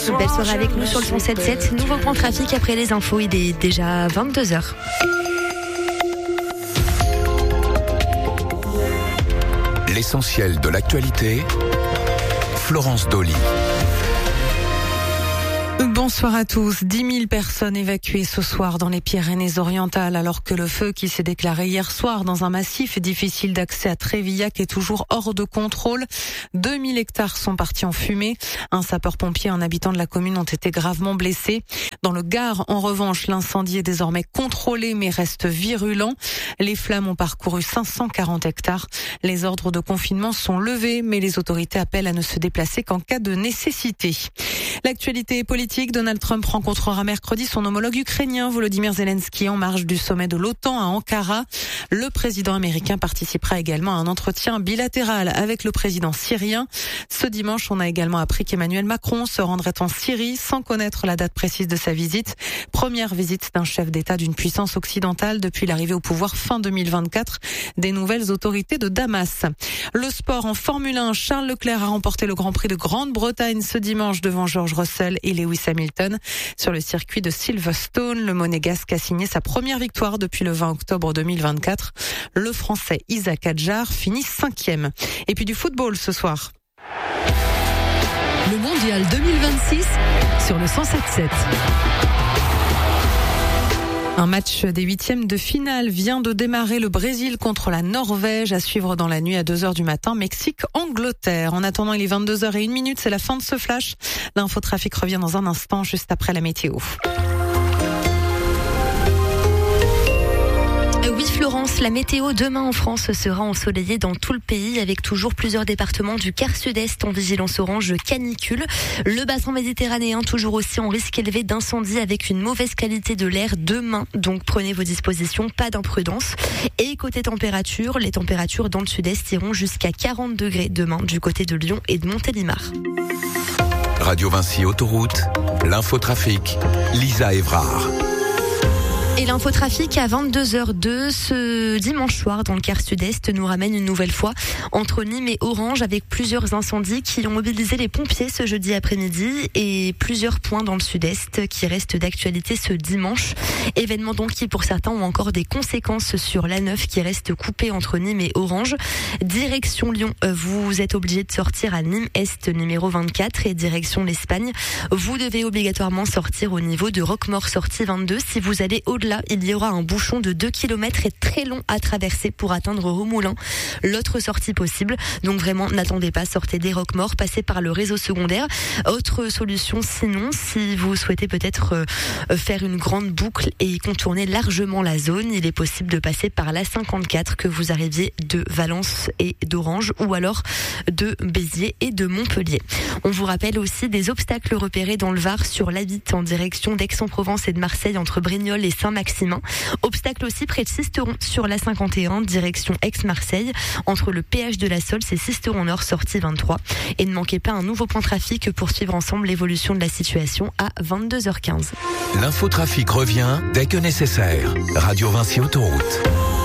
Belle soirée avec nous sur le 107.7. Nouveau point trafic après les infos. Il est déjà 22h. L'essentiel de l'actualité, Florence Dolly. Bonsoir à tous. 10 000 personnes évacuées ce soir dans les Pyrénées-Orientales alors que le feu qui s'est déclaré hier soir dans un massif difficile d'accès à Trévillac est toujours hors de contrôle. 2000 hectares sont partis en fumée. Un sapeur-pompier et un habitant de la commune ont été gravement blessés. Dans le Gard, en revanche, l'incendie est désormais contrôlé mais reste virulent. Les flammes ont parcouru 540 hectares. Les ordres de confinement sont levés mais les autorités appellent à ne se déplacer qu'en cas de nécessité. L'actualité politique, Donald Trump rencontrera mercredi son homologue ukrainien Volodymyr Zelensky en marge du sommet de l'OTAN à Ankara. Le président américain participera également à un entretien bilatéral avec le président syrien. Ce dimanche, on a également appris qu'Emmanuel Macron se rendrait en Syrie sans connaître la date précise de sa visite. Première visite d'un chef d'État d'une puissance occidentale depuis l'arrivée au pouvoir fin 2024 des nouvelles autorités de Damas. Le sport en Formule 1, Charles Leclerc a remporté le Grand Prix de Grande-Bretagne ce dimanche devant George Russell et Lewis Hamilton. Sur le circuit de Silverstone, le Monégasque a signé sa première victoire depuis le 20 octobre 2024. Le Français Isaac Adjar finit 5e. Et puis du football ce soir. Le Mondial 2026 sur le 107.7. Un match des huitièmes de finale vient de démarrer. Le Brésil contre la Norvège à suivre dans la nuit à 2h du matin. Mexique-Angleterre. En attendant, il est 22h01. C'est la fin de ce flash. L'infotrafic revient dans un instant, juste après la météo. Oui Florence, la météo demain en France sera ensoleillée dans tout le pays avec toujours plusieurs départements du quart sud-est en vigilance orange canicule. Le bassin méditerranéen toujours aussi en risque élevé d'incendie avec une mauvaise qualité de l'air demain. Donc prenez vos dispositions, pas d'imprudence. Et côté température, les températures dans le sud-est iront jusqu'à 40 degrés demain du côté de Lyon et de Montélimar. Radio Vinci Autoroute, l'infotrafic, Lisa Evrard. Et l'infotrafic à 22h02 ce dimanche soir dans le quart sud-est nous ramène une nouvelle fois entre Nîmes et Orange avec plusieurs incendies qui ont mobilisé les pompiers ce jeudi après-midi et plusieurs points dans le sud-est qui restent d'actualité ce dimanche. Événements donc qui pour certains ont encore des conséquences sur l'A9 qui reste coupée entre Nîmes et Orange. Direction Lyon, vous êtes obligé de sortir à Nîmes Est numéro 24 et direction l'Espagne. Vous devez obligatoirement sortir au niveau de Roquemaure sortie 22. Si vous allez au-delà, il y aura un bouchon de 2 km et très long à traverser pour atteindre Remoulins, l'autre sortie possible. Donc vraiment, n'attendez pas, sortez des Roquemaure, passez par le réseau secondaire. Autre solution, sinon, si vous souhaitez peut-être faire une grande boucle et contourner largement la zone, il est possible de passer par la 54, que vous arriviez de Valence et d'Orange, ou alors de Béziers et de Montpellier. On vous rappelle aussi des obstacles repérés dans le Var sur l'A8 en direction d'Aix-en-Provence et de Marseille entre Brignoles et Saint-Maximin. Obstacle aussi près de Sisteron sur la 51, direction Aix-Marseille, entre le péage de la Sols et Sisteron Nord, sortie 23. Et ne manquez pas un nouveau point trafic pour suivre ensemble l'évolution de la situation à 22h15. L'infotrafic revient dès que nécessaire. Radio Vinci Autoroute.